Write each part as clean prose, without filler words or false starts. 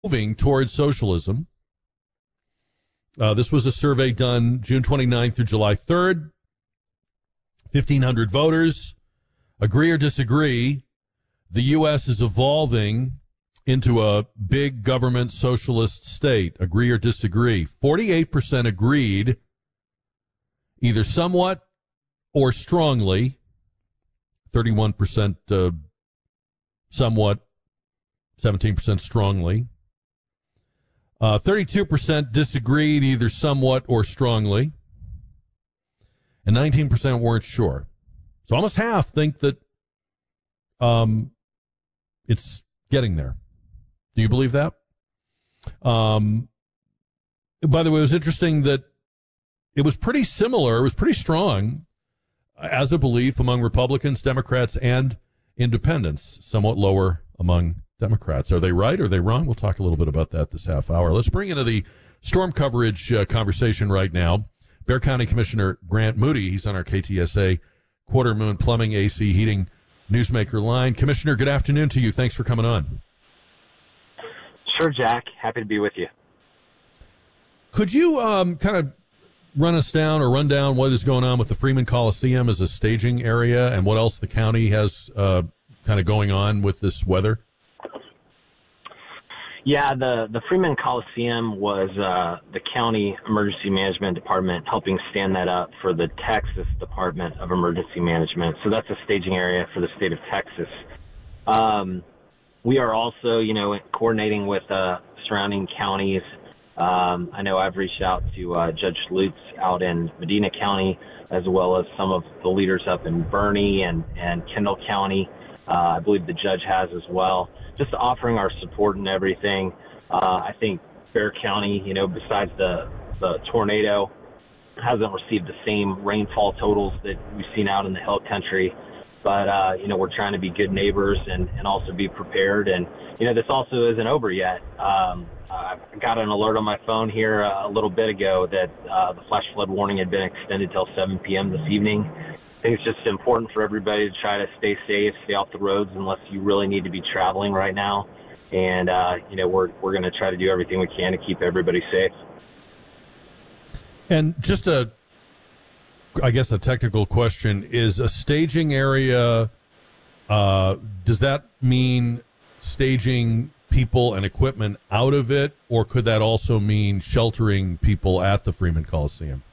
moving towards socialism. This was a survey done June 29th through July 3rd. 1,500 voters. Agree or disagree, the U.S. is evolving into a big government socialist state. Agree or disagree? 48% agreed, either somewhat or strongly. 31% somewhat, 17% strongly. 32% disagreed, either somewhat or strongly. And 19% weren't sure. So almost half think that it's getting there. Do you believe that? By the way, it was interesting that it was pretty similar. It was pretty strong as a belief among Republicans, Democrats, and independents. Somewhat lower among Democrats. Are they right? Are they wrong? We'll talk a little bit about that this half hour. Let's bring into the storm coverage conversation right now Bexar County Commissioner Grant Moody. He's on our KTSA Quarter Moon Plumbing, AC, Heating Newsmaker line. Commissioner, good afternoon to you. Thanks for coming on. Sure, Jack. Happy to be with you. Could you kind of run down what is going on with the Freeman Coliseum as a staging area and what else the county has kind of going on with this weather? Yeah, the Freeman Coliseum was the county emergency management department helping stand that up for the Texas Department of Emergency Management. So that's a staging area for the state of Texas. We are also, coordinating with surrounding counties. I know I've reached out to Judge Lutz out in Medina County, as well as some of the leaders up in Bernie and Kendall County. I believe the judge has as well. Just offering our support and everything. I think Bexar County, besides the tornado, hasn't received the same rainfall totals that we've seen out in the hill country. But, we're trying to be good neighbors and also be prepared. And, this also isn't over yet. I got an alert on my phone here a little bit ago that the flash flood warning had been extended till 7 p.m. this evening. I think it's just important for everybody to try to stay safe, stay off the roads unless you really need to be traveling right now. And, we're going to try to do everything we can to keep everybody safe. And just a technical question, is a staging area, does that mean staging people and equipment out of it, or could that also mean sheltering people at the Freeman Coliseum?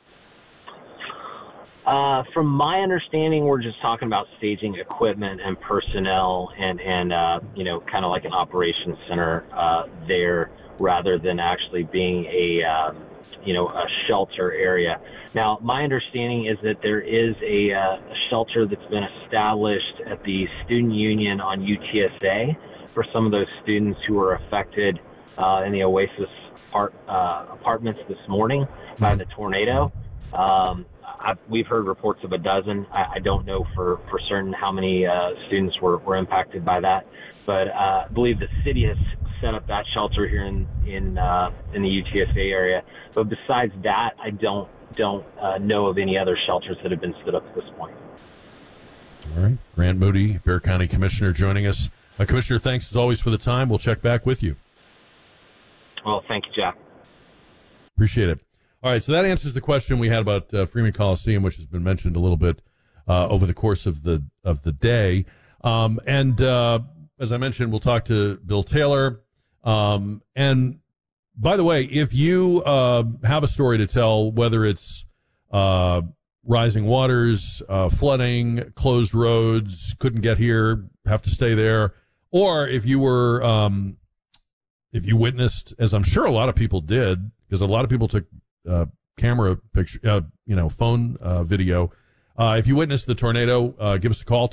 From my understanding, we're just talking about staging equipment and personnel and kind of like an operations center there rather than actually being a shelter area. Now, my understanding is that there is a shelter that's been established at the Student Union on UTSA for some of those students who were affected in the Oasis apartments this morning by the tornado. We've heard reports of a dozen. I don't know for certain how many students were impacted by that, but I believe the city has set up that shelter here in the UTSA area. But besides that, I don't know of any other shelters that have been stood up at this point. All right. Grant Moody, Bexar County Commissioner, joining us. Commissioner, thanks as always for the time. We'll check back with you. Well, thank you, Jack. Appreciate it. All right, so that answers the question we had about Freeman Coliseum, which has been mentioned a little bit over the course of the day. And as I mentioned, we'll talk to Bill Taylor. And by the way, if you have a story to tell, whether it's rising waters, flooding, closed roads, couldn't get here, have to stay there, or if you were if you witnessed, as I'm sure a lot of people did, because a lot of people took camera picture, phone video. If you witnessed the tornado, give us a call,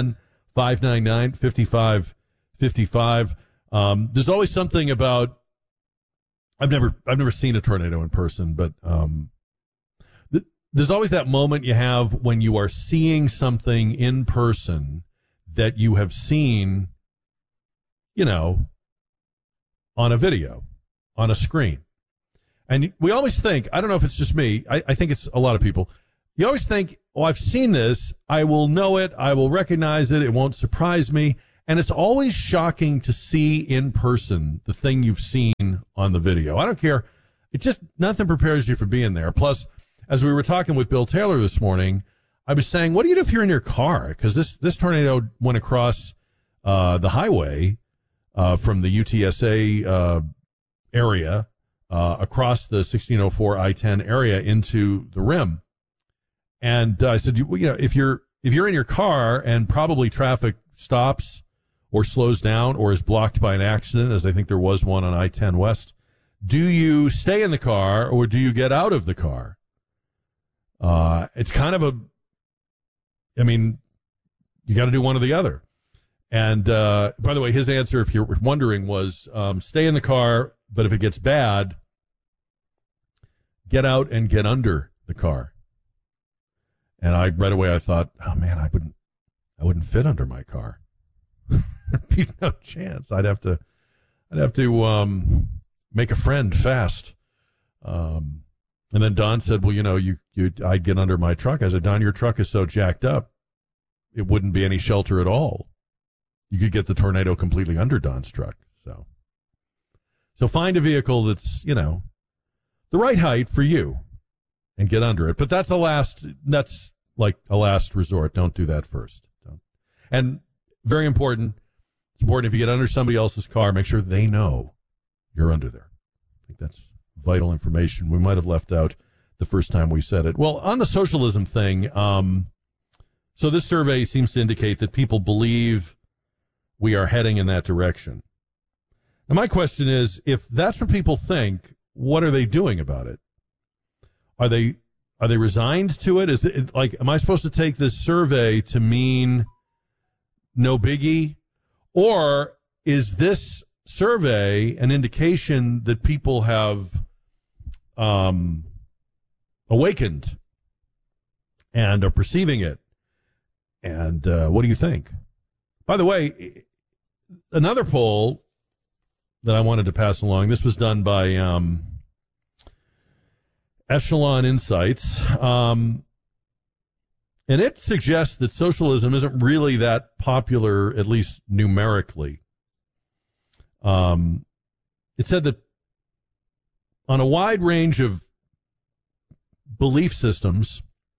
210-599-5555. There's always something about, I've never seen a tornado in person, but there's always that moment you have when you are seeing something in person that you have seen, on a video, on a screen. And we always think, I don't know if it's just me, I think it's a lot of people, you always think, I've seen this, I will know it, I will recognize it, it won't surprise me. And it's always shocking to see in person the thing you've seen on the video. I don't care. It just, nothing prepares you for being there. Plus, as we were talking with Bill Taylor this morning, I was saying, what do you do if you're in your car? Because this tornado went across the highway from the UTSA area across the 1604 I-10 area into the rim. And I said, if you're in your car and probably traffic stops or slows down or is blocked by an accident, as I think there was one on I-10 West, do you stay in the car or do you get out of the car? It's kind of you got to do one or the other. And by the way, his answer, if you're wondering, was stay in the car, but if it gets bad, get out and get under the car. And right away I thought, oh man, I wouldn't fit under my car. There'd be no chance. I'd have to make a friend fast. And then Don said, well, I'd get under my truck. I said, Don, your truck is so jacked up, it wouldn't be any shelter at all. You could get the tornado completely under Don's truck. So find a vehicle that's, the right height for you and get under it. But that's like a last resort. Don't do that first. Don't. And very important. It's important if you get under somebody else's car, make sure they know you're under there. I think that's vital information we might have left out the first time we said it. Well, on the socialism thing, so this survey seems to indicate that people believe we are heading in that direction. Now, my question is, if that's what people think, what are they doing about it? Are they resigned to it? Is it like, am I supposed to take this survey to mean no biggie? Or is this survey an indication that people have awakened and are perceiving it? And what do you think? By the way, another poll that I wanted to pass along, this was done by Echelon Insights, and it suggests that socialism isn't really that popular, at least numerically. It said that on a wide range of belief systems,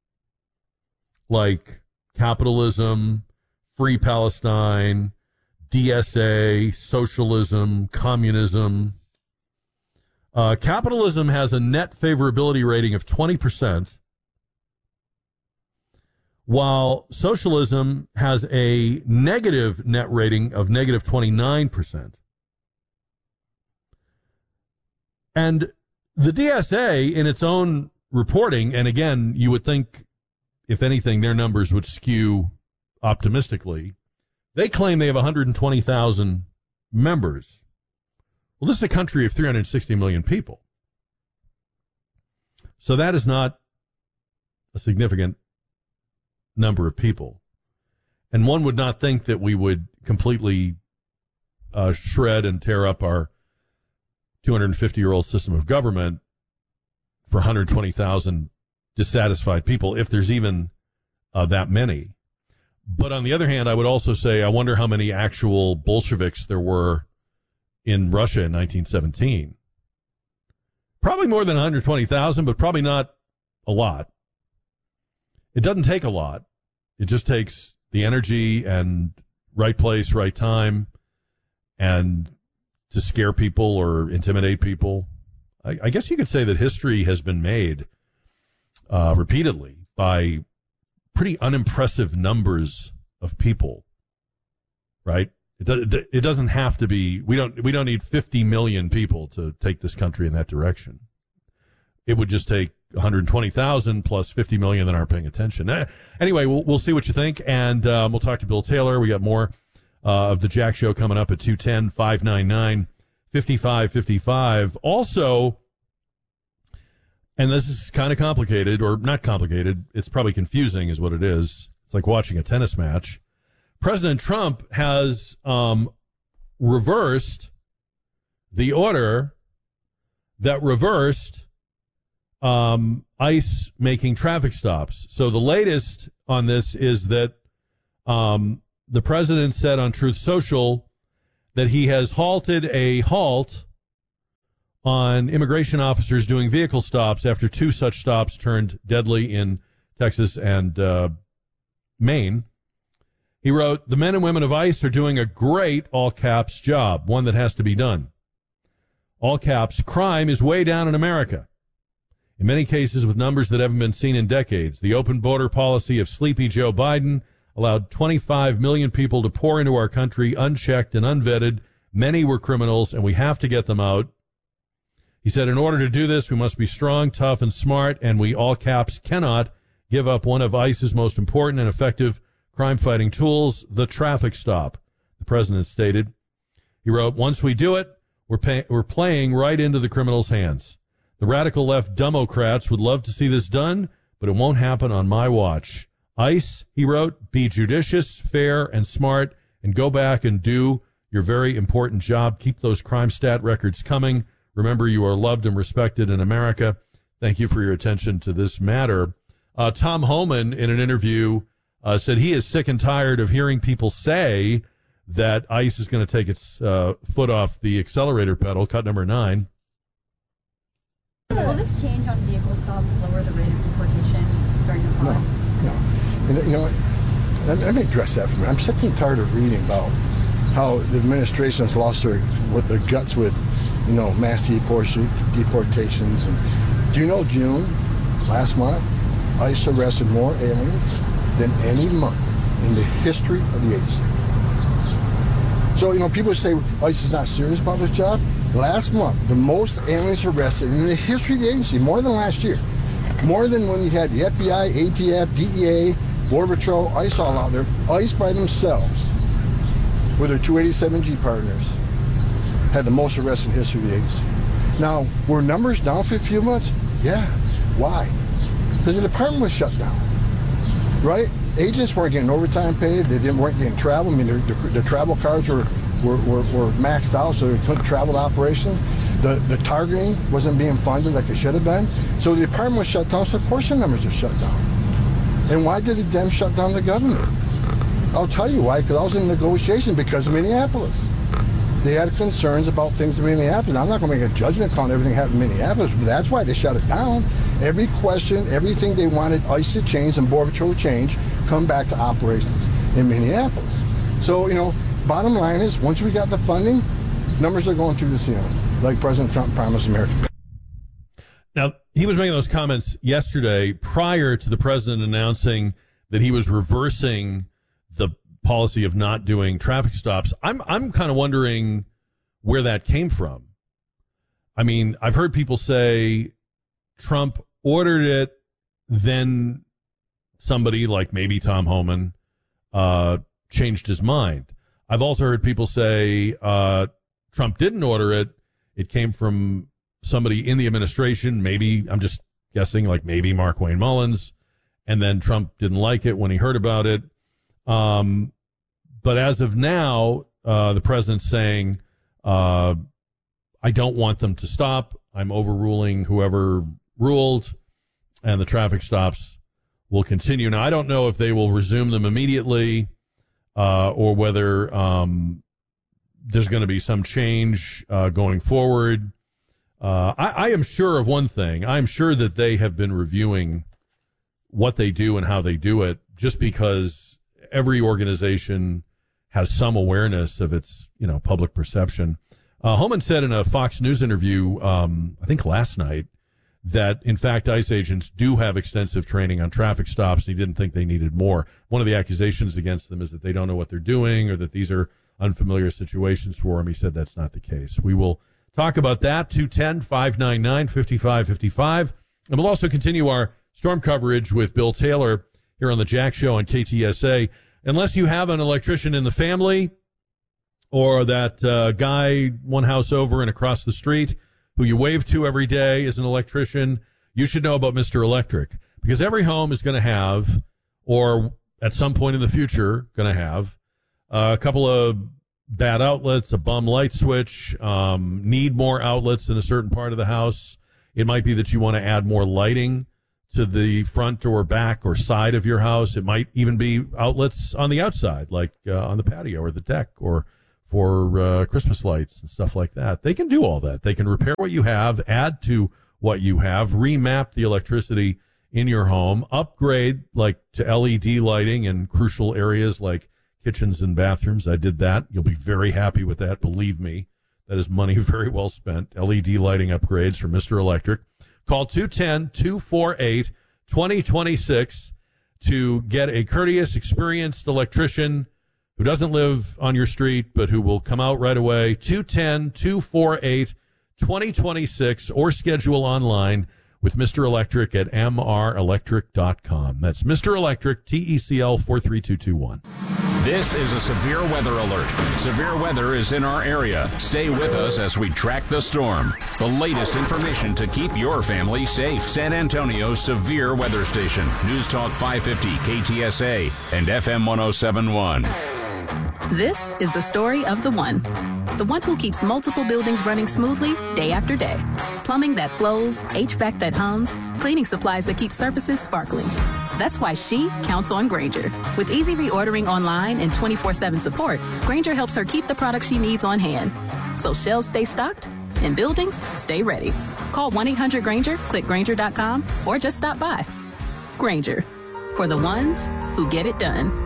like capitalism, free Palestine, DSA, socialism, communism, capitalism has a net favorability rating of 20%, while socialism has a negative net rating of negative 29%. And the DSA, in its own reporting, and again, you would think, if anything, their numbers would skew optimistically, they claim they have 120,000 members. Well, this is a country of 360 million people. So that is not a significant number of people. And one would not think that we would completely shred and tear up our 250-year-old system of government for 120,000 dissatisfied people, if there's even that many. But on the other hand, I would also say, I wonder how many actual Bolsheviks there were in Russia in 1917. Probably more than 120,000, but probably not a lot. It doesn't take a lot. It just takes the energy and right place, right time, and to scare people or intimidate people. I guess you could say that history has been made repeatedly by pretty unimpressive numbers of people, right? It doesn't have to be. We don't need 50 million people to take this country in that direction. It would just take 120,000 plus 50 million that aren't paying attention. Anyway, we'll see what you think, and we'll talk to Bill Taylor. We got more of the Jack Show coming up at 210-599-5555. Also, and this is kind of complicated, or not complicated, it's probably confusing is what it is. It's like watching a tennis match. President Trump has reversed the order that reversed ICE making traffic stops. So the latest on this is that the president said on Truth Social that he has halted a halt on immigration officers doing vehicle stops after 2 such stops turned deadly in Texas and Maine. He wrote, "The men and women of ICE are doing a great, all caps, job, one that has to be done. All caps, crime is way down in America. In many cases with numbers that haven't been seen in decades. The open border policy of sleepy Joe Biden allowed 25 million people to pour into our country unchecked and unvetted. Many were criminals, and we have to get them out." He said, "In order to do this, we must be strong, tough, and smart, and we, all caps, cannot give up one of ICE's most important and effective crime-fighting tools, the traffic stop," the president stated. He wrote, "Once we do it, we're playing right into the criminals' hands. The radical left Democrats would love to see this done, but it won't happen on my watch. ICE," he wrote, "be judicious, fair, and smart, and go back and do your very important job. Keep those crime stat records coming. Remember, you are loved and respected in America. Thank you for your attention to this matter." Tom Homan, in an interview, said he is sick and tired of hearing people say that ICE is going to take its foot off the accelerator pedal, cut number 9. Will this change on vehicle stops lower the rate of deportation during the pause? No. And, you know what? Let me address that for me. I'm sick and tired of reading about how the administration's lost their guts with, mass deportations. And do you know June, last month, ICE arrested more aliens than any month in the history of the agency. So, people say ICE is not serious about their job. Last month, the most aliens arrested in the history of the agency, more than last year. More than when you had the FBI, ATF, DEA, Border Patrol, ICE all out there. ICE by themselves, with their 287G partners, had the most arrests in the history of the agency. Now, were numbers down for a few months? Yeah. Why? Because the department was shut down, right? Agents weren't getting overtime paid. They weren't getting travel. I mean, the travel cards were maxed out, so they couldn't travel to operations. The targeting wasn't being funded like it should have been. So the department was shut down, so of course the numbers are shut down. And why did them shut down the government? I'll tell you why, because I was in negotiation because of Minneapolis. They had concerns about things in Minneapolis. I'm not going to make a judgment call on everything happened in Minneapolis, but that's why they shut it down. Every question, everything they wanted ICE to change and Border Patrol to change, come back to operations in Minneapolis. So, bottom line is, once we got the funding, numbers are going through the ceiling, like President Trump promised Americans. Now, he was making those comments yesterday prior to the president announcing that he was reversing the policy of not doing traffic stops. I'm kind of wondering where that came from. I mean, I've heard people say Trump ordered it, then somebody like maybe Tom Homan changed his mind. I've also heard people say Trump didn't order it. It came from somebody in the administration. Maybe, I'm just guessing, like maybe Markwayne Mullins. And then Trump didn't like it when he heard about it. But as of now, the president's saying, I don't want them to stop. I'm overruling whoever ruled, and the traffic stops will continue. Now, I don't know if they will resume them immediately or whether there's going to be some change going forward. I am sure of one thing. I'm sure that they have been reviewing what they do and how they do it, just because every organization has some awareness of its, public perception. Homan said in a Fox News interview, I think last night, that in fact ICE agents do have extensive training on traffic stops, and he didn't think they needed more. One of the accusations against them is that they don't know what they're doing, or that these are unfamiliar situations for him. He said that's not the case. We will talk about that, 210-599-5555. And we'll also continue our storm coverage with Bill Taylor here on the Jack Show on KTSA. Unless you have an electrician in the family, or that guy one house over and across the street who you wave to every day is an electrician, you should know about Mr. Electric. Because every home is going to have, or at some point in the future, going to have a couple of bad outlets, a bum light switch, need more outlets in a certain part of the house. It might be that you want to add more lighting to the front or back or side of your house. It might even be outlets on the outside, like on the patio or the deck, or for Christmas lights and stuff like that. They can do all that. They can repair what you have, add to what you have, remap the electricity in your home, upgrade like to LED lighting in crucial areas like kitchens and bathrooms. I did that. You'll be very happy with that. Believe me, that is money very well spent. LED lighting upgrades from Mr. Electric. Call 210-248-2026 to get a courteous, experienced electrician who doesn't live on your street, but who will come out right away. 210-248-2026, or schedule online with Mr. Electric at mrelectric.com. That's Mr. Electric, TECL 43221. This is a severe weather alert. Severe weather is in our area. Stay with us as we track the storm. The latest information to keep your family safe. San Antonio's severe weather station. News Talk 550 KTSA and FM 1071. This is the story of the one who keeps multiple buildings running smoothly day after day. Plumbing that flows, HVAC that hums, cleaning supplies that keep surfaces sparkling. That's why she counts on Grainger. With easy reordering online and 24/7 support, Grainger helps her keep the products she needs on hand. So shelves stay stocked and buildings stay ready. Call 1-800-GRAINGER, click Grainger.com, or just stop by. Grainger, for the ones who get it done.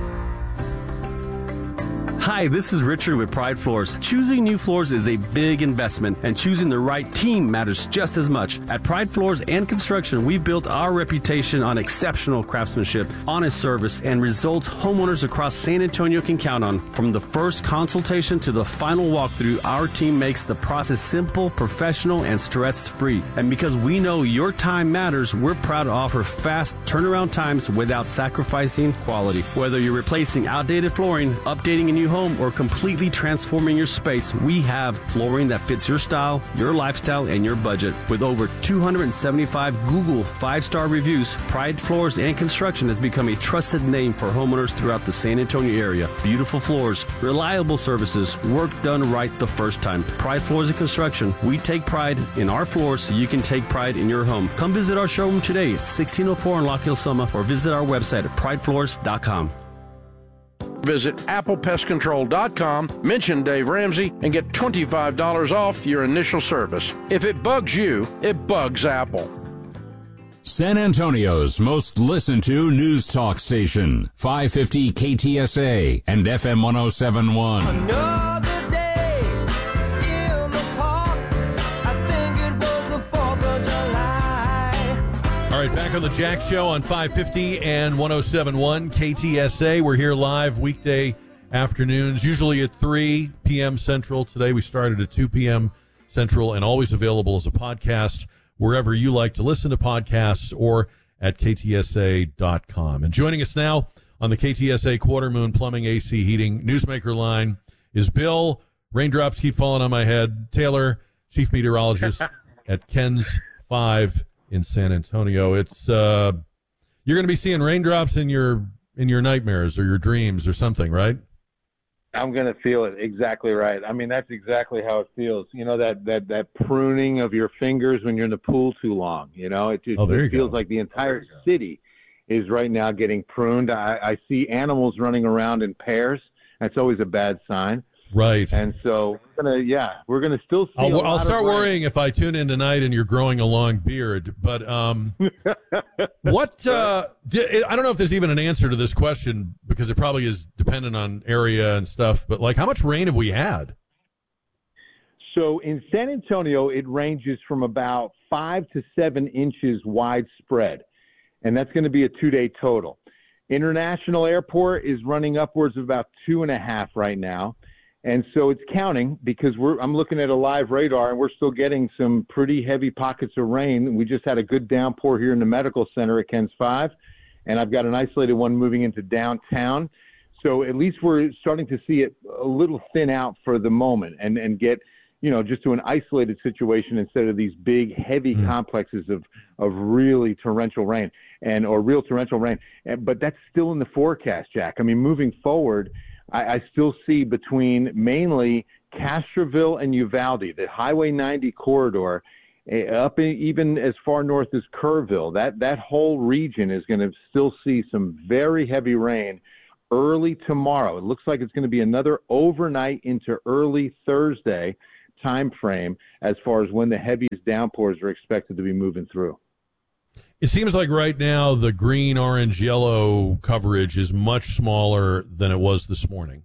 Hi, this is Richard with Pride Floors. Choosing new floors is a big investment, and choosing the right team matters just as much. At Pride Floors and Construction, we've built our reputation on exceptional craftsmanship, honest service, and results homeowners across San Antonio can count on. From the first consultation to the final walkthrough, our team makes the process simple, professional, and stress-free. And because we know your time matters, we're proud to offer fast turnaround times without sacrificing quality. Whether you're replacing outdated flooring, updating a new home, or completely transforming your space, we have flooring that fits your style, your lifestyle, and your budget. With over 275 Google 5-star reviews, Pride Floors and Construction has become a trusted name for homeowners throughout the San Antonio area. Beautiful floors, reliable services, work done right the first time. Pride Floors and Construction. We take pride in our floors so you can take pride in your home. Come visit our showroom today at 1604 in Lock Hill, Summer, or visit our website at pridefloors.com. Visit ApplePestControl.com, mention Dave Ramsey, and get $25 off your initial service. If it bugs you, it bugs Apple. San Antonio's most listened to news talk station, 550 KTSA and FM 1071. Another day in the park. I think it was the 4th of July. All right, back on the Jack Show on 550 and 1071 KTSA. We're here live weekday afternoons, usually at 3 p.m. Central. Today we started at 2 p.m. Central, and always available as a podcast wherever you like to listen to podcasts, or at ktsa.com. And joining us now on the KTSA Quarter Moon Plumbing, AC, Heating Newsmaker line is Bill. Raindrops keep falling on my head. Taylor, Chief Meteorologist at Ken's 5 in San Antonio. It's you're going to be seeing raindrops in your nightmares or your dreams or something, right? I'm going to feel it exactly right. I mean, that's exactly how it feels. You know, that pruning of your fingers when you're in the pool too long. You know, it feels like the entire city is right now getting pruned. I see animals running around in pairs. That's always a bad sign. Right. And so we're gonna still see. I'll start worrying if I tune in tonight and you're growing a long beard. But what? I don't know if there's even an answer to this question, because it probably is dependent on area and stuff. But like, how much rain have we had? So in San Antonio, it ranges from about 5 to 7 inches widespread, and that's going to be a 2-day total. International Airport is running upwards of about 2.5 right now. And so it's counting, because I'm looking at a live radar, and we're still getting some pretty heavy pockets of rain. We just had a good downpour here in the medical center at Ken's 5, and I've got an isolated one moving into downtown. So at least we're starting to see it a little thin out for the moment, and get, just to an isolated situation instead of these big, heavy complexes of really torrential rain or real torrential rain. But that's still in the forecast, Jack. I mean, moving forward, I still see between mainly Castroville and Uvalde, the Highway 90 corridor, even as far north as Kerrville. That whole region is going to still see some very heavy rain early tomorrow. It looks like it's going to be another overnight into early Thursday time frame as far as when the heaviest downpours are expected to be moving through. It seems like right now the green, orange, yellow coverage is much smaller than it was this morning.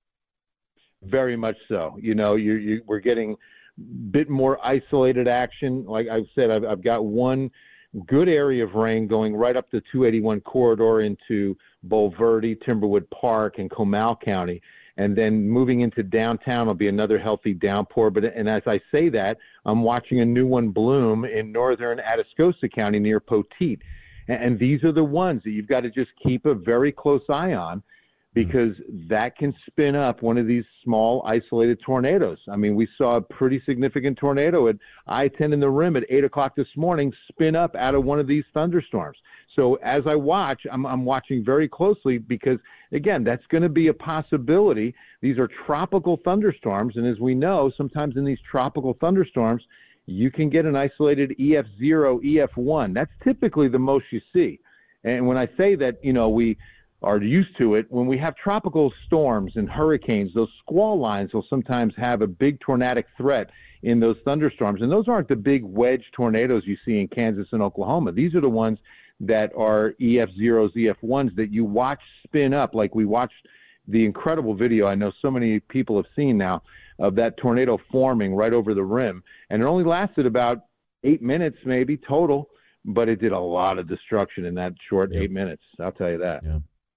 Very much so. We're getting a bit more isolated action. Like I've said, I've got one good area of rain going right up the 281 corridor into Bulverde, Timberwood Park, and Comal County. And then moving into downtown will be another healthy downpour. And as I say that, I'm watching a new one bloom in northern Atascosa County near Poteet. And these are the ones that you've got to just keep a very close eye on, because that can spin up one of these small isolated tornadoes. I mean, we saw a pretty significant tornado at I-10 in the Rim at 8 o'clock this morning spin up out of one of these thunderstorms. So as I watch, I'm watching very closely because, again, that's going to be a possibility. These are tropical thunderstorms, and as we know, sometimes in these tropical thunderstorms, you can get an isolated EF0, EF1. That's typically the most you see. And when I say that, we are used to it, when we have tropical storms and hurricanes, those squall lines will sometimes have a big tornadic threat in those thunderstorms. And those aren't the big wedge tornadoes you see in Kansas and Oklahoma. These are the ones that are EF0s, EF1s that you watch spin up. Like we watched the incredible video I know so many people have seen now of that tornado forming right over the rim. And it only lasted about 8 minutes maybe total, but it did a lot of destruction in that short 8 minutes. I'll tell you that.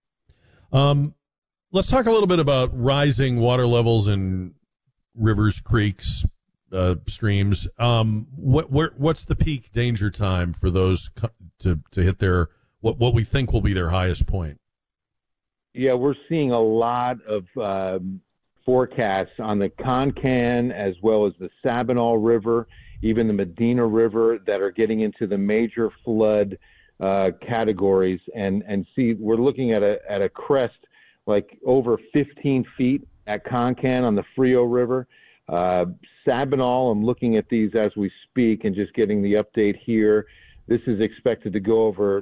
Yeah. Let's talk a little bit about rising water levels in rivers, creeks, streams. What's the peak danger time for those to hit their what we think will be their highest point? Yeah, we're seeing a lot of forecasts on the Concan as well as the Sabinal River, even the Medina River, that are getting into the major flood categories. And see, we're looking at a crest like over 15 feet at Concan on the Frio River. Sabinal, I'm looking at these as we speak and just getting the update here. This is expected to go over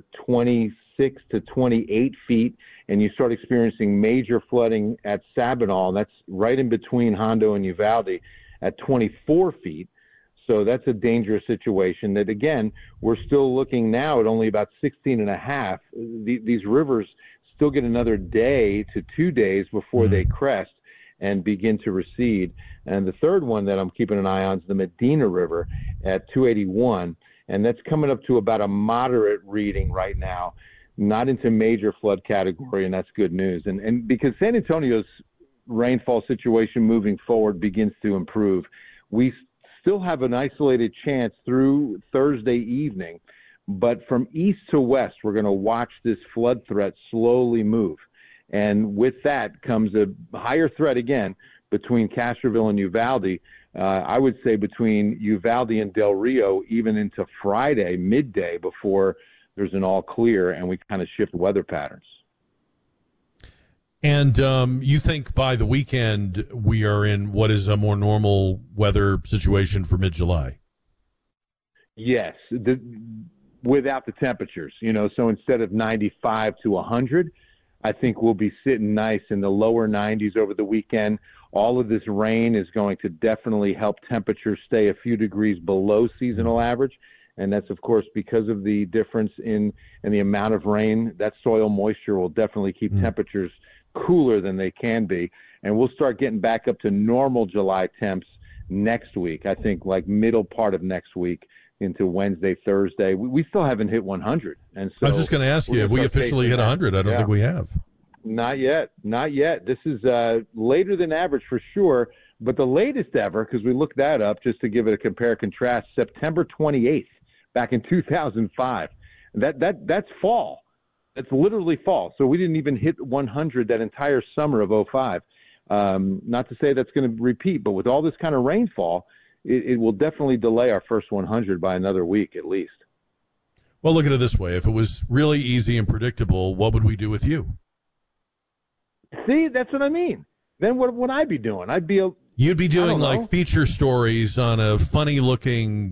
26 to 28 feet, and you start experiencing major flooding at Sabinal. That's right in between Hondo and Uvalde at 24 feet. So that's a dangerous situation that, again, we're still looking now at only about 16 and a half. These rivers still get another day to 2 days before they crest and begin to recede. And the third one that I'm keeping an eye on is the Medina River at 281. And that's coming up to about a moderate reading right now, not into major flood category, and that's good news. And because San Antonio's rainfall situation moving forward begins to improve, we still have an isolated chance through Thursday evening, but from east to west, we're going to watch this flood threat slowly move. And with that comes a higher threat again between Castroville and Uvalde. I would say between Uvalde and Del Rio, even into Friday, midday, before there's an all clear and we kind of shift weather patterns. And you think by the weekend we are in what is a more normal weather situation for mid-July? Yes, without the temperatures. So instead of 95 to 100, I think we'll be sitting nice in the lower 90s over the weekend. All of this rain is going to definitely help temperatures stay a few degrees below seasonal average. And that's, of course, because of the difference in the amount of rain. That soil moisture will definitely keep temperatures cooler than they can be. And we'll start getting back up to normal July temps next week, I think like middle part of next week into Wednesday, Thursday. We still haven't hit 100. And so I was just going to ask you, have we officially hit 100? I don't think we have. Not yet. This is later than average for sure, but the latest ever, because we looked that up just to give it a compare contrast, September 28th, back in 2005. That's fall. That's literally fall. So we didn't even hit 100 that entire summer of 05. Not to say that's going to repeat, but with all this kind of rainfall, it will definitely delay our first 100 by another week at least. Well, look at it this way. If it was really easy and predictable, what would we do with you? See, that's what I mean. Then what would I be doing? You'd be doing like feature stories on a funny-looking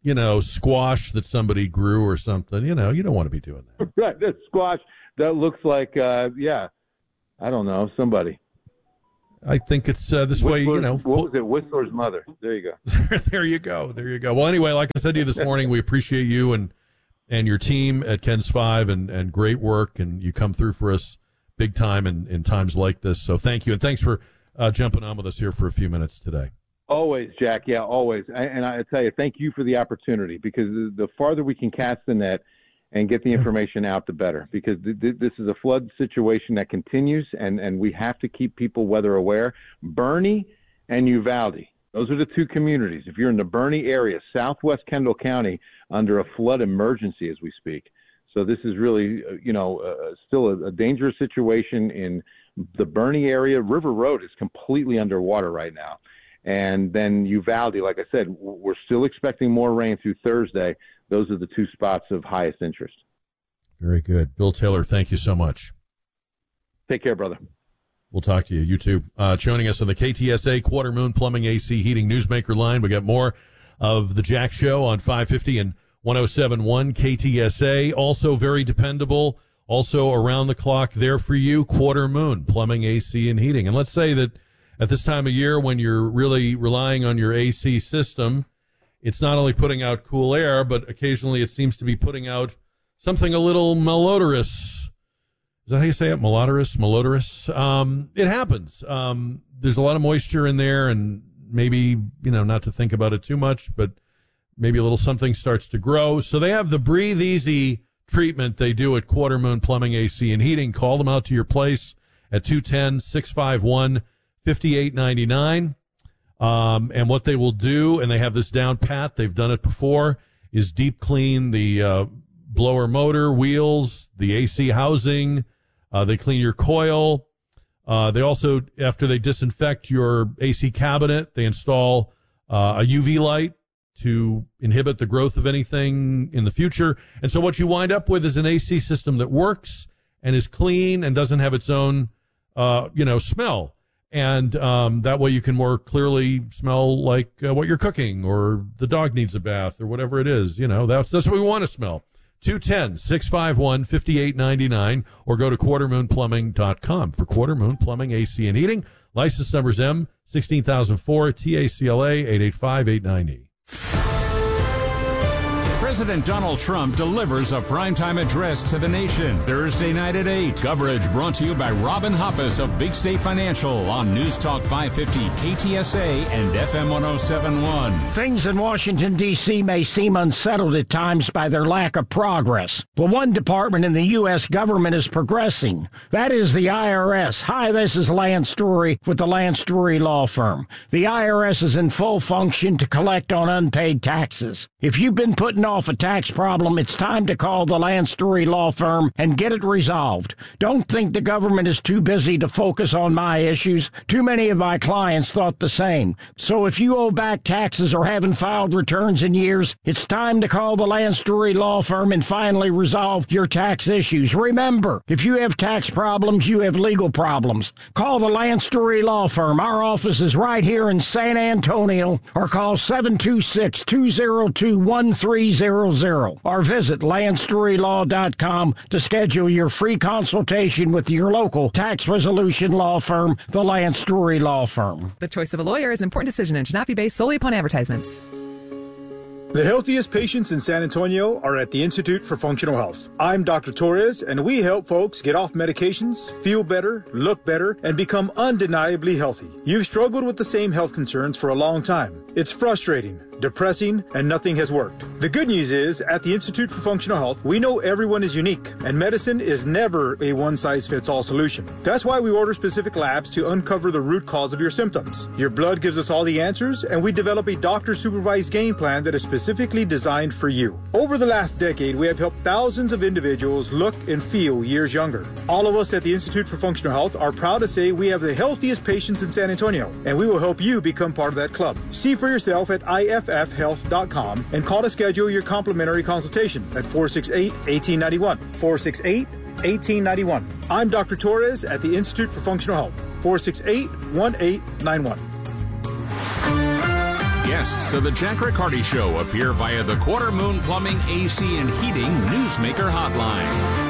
squash that somebody grew or something. You don't want to be doing that. Right, that squash that looks like, I don't know, somebody. I think it's this way, What was it? Whistler's mother. There you go. There you go. Well, anyway, like I said to you this morning, we appreciate you and your team at KENS 5 and great work, and you come through for us big time in times like this. So thank you, and thanks for jumping on with us here for a few minutes today. Always, Jack. Yeah, always. And I tell you, thank you for the opportunity, because the farther we can cast the net and get the information out, the better, because this is a flood situation that continues, and we have to keep people weather aware. Bernie and Uvalde, those are the two communities. If you're in the Bernie area, southwest Kendall County, under a flood emergency as we speak. So this is really, still a dangerous situation in the Bernie area. River Road is completely underwater right now. And then Uvalde, like I said, we're still expecting more rain through Thursday. Those are the two spots of highest interest. Very good. Bill Taylor, thank you so much. Take care, brother. We'll talk to you. You too. Joining us on the KTSA Quarter Moon Plumbing AC Heating Newsmaker line. We got more of the Jack Show on 550 and 107.1 KTSA. Also very dependable. Also around the clock there for you. Quarter Moon Plumbing, AC, and Heating. And let's say that at this time of year, when you're really relying on your AC system, it's not only putting out cool air, but occasionally it seems to be putting out something a little malodorous. Is that how you say it? Malodorous? It happens. There's a lot of moisture in there, and maybe, not to think about it too much, but maybe a little something starts to grow. So they have the Breathe Easy treatment they do at Quarter Moon Plumbing, AC, and Heating. Call them out to your place at 210-651-5899. And what they will do, and they have this down pat, they've done it before, is deep clean the blower motor, wheels, the AC housing. They clean your coil. They also, after they disinfect your AC cabinet, they install a UV light to inhibit the growth of anything in the future. And so what you wind up with is an AC system that works and is clean and doesn't have its own, smell. And that way you can more clearly smell like what you're cooking, or the dog needs a bath, or whatever it is. That's what we want to smell. 210-651-5899, or go to quartermoonplumbing.com for Quarter Moon Plumbing, AC, and Heating. License numbers M16004, TACLA 88589E. President Donald Trump delivers a primetime address to the nation Thursday night at 8. Coverage brought to you by Robin Hoppus of Big State Financial on News Talk 550 KTSA and FM 107.1. Things in Washington, D.C. may seem unsettled at times by their lack of progress. But one department in the U.S. government is progressing. That is the IRS. Hi, this is Lance Story with the Lance Story Law Firm. The IRS is in full function to collect on unpaid taxes. If you've been putting off a tax problem, it's time to call the Lance Story Law Firm and get it resolved. Don't think the government is too busy to focus on my issues. Too many of my clients thought the same. So if you owe back taxes or haven't filed returns in years, it's time to call the Lance Story Law Firm and finally resolve your tax issues. Remember, if you have tax problems, you have legal problems. Call the Lance Story Law Firm. Our office is right here in San Antonio, or call 726-202-1300. Or visit LanceStoryLaw.com to schedule your free consultation with your local tax resolution law firm, the Lance Story Law Firm. The choice of a lawyer is an important decision and should not be based solely upon advertisements. The healthiest patients in San Antonio are at the Institute for Functional Health. I'm Dr. Torres, and we help folks get off medications, feel better, look better, and become undeniably healthy. You've struggled with the same health concerns for a long time. It's frustrating, depressing, and nothing has worked. The good news is, at the Institute for Functional Health, we know everyone is unique, and medicine is never a one-size-fits-all solution. That's why we order specific labs to uncover the root cause of your symptoms. Your blood gives us all the answers, and we develop a doctor-supervised game plan that is specifically designed for you. Over the last decade, we have helped thousands of individuals look and feel years younger. All of us at the Institute for Functional Health are proud to say we have the healthiest patients in San Antonio, and we will help you become part of that club. See for yourself at IFFhealth.com and call to schedule your complimentary consultation at 468-1891. 468-1891. I'm Dr. Torres at the Institute for Functional Health. 468-1891. Guests of the Jack Riccardi Show appear via the Quarter Moon Plumbing, AC, and Heating Newsmaker Hotline.